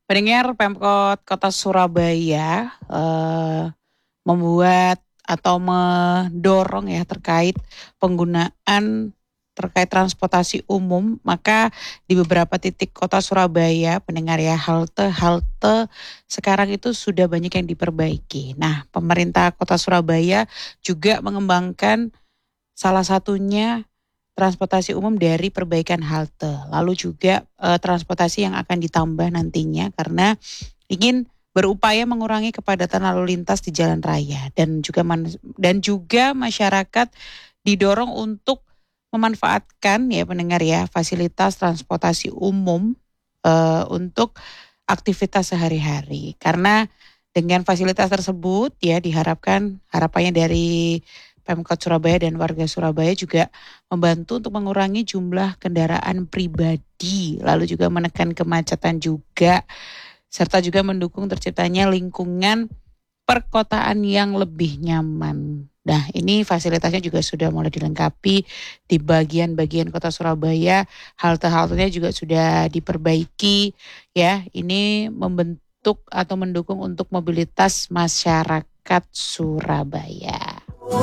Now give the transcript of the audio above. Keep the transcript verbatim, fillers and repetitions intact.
Pendengar, Pemkot Kota Surabaya eh, membuat atau mendorong ya terkait penggunaan terkait transportasi umum, maka di beberapa titik Kota Surabaya, pendengar ya, halte-halte sekarang itu sudah banyak yang diperbaiki. Nah, pemerintah Kota Surabaya juga mengembangkan salah satunya transportasi umum dari perbaikan halte. Lalu juga eh, transportasi yang akan ditambah nantinya karena ingin berupaya mengurangi kepadatan lalu lintas di jalan raya dan juga man- dan juga masyarakat didorong untuk memanfaatkan ya pendengar ya fasilitas transportasi umum eh, untuk aktivitas sehari-hari karena dengan fasilitas tersebut ya diharapkan harapannya dari Pemkot Surabaya dan warga Surabaya juga membantu untuk mengurangi jumlah kendaraan pribadi lalu juga menekan kemacetan juga serta juga mendukung terciptanya lingkungan perkotaan yang lebih nyaman. Nah, ini fasilitasnya juga sudah mulai dilengkapi di bagian-bagian Kota Surabaya, halte-haltenya juga sudah diperbaiki ya. Ini membentuk atau mendukung untuk mobilitas masyarakat Surabaya.